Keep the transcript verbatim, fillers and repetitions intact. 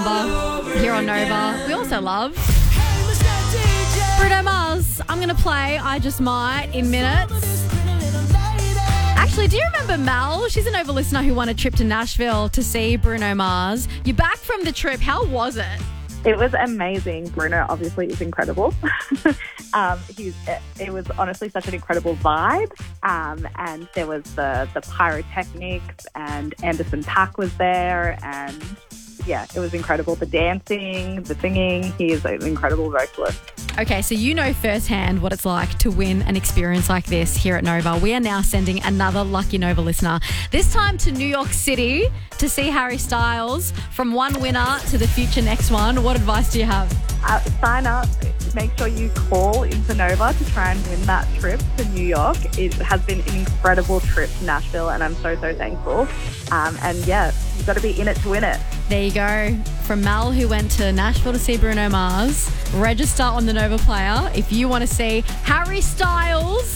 Here on Nova. We also love Bruno Mars. I'm going to play I Just Might in minutes. Actually, do you remember Mel? She's a Nova listener who won a trip to Nashville to see Bruno Mars. You're back from the trip. How was it? It was amazing. Bruno obviously is incredible. um, he's, it, it was honestly such an incredible vibe. Um, and there was the, the pyrotechnics, and Anderson .Paak was there, and yeah, it was incredible. The dancing, the singing. He is an incredible vocalist. Okay, so you know firsthand what it's like to win an experience like this here at Nova. We are now sending another lucky Nova listener, this time to New York City to see Harry Styles. From one winner to the future next one, what advice do you have? Uh, sign up. Make sure you call into Nova to try and win that trip to New York. It has been an incredible trip to Nashville, and I'm so, so thankful. Um, and yeah, you've got to be in it to win it. There you go. From Mel, who went to Nashville to see Bruno Mars. Register on the Nova Player if you want to see Harry Styles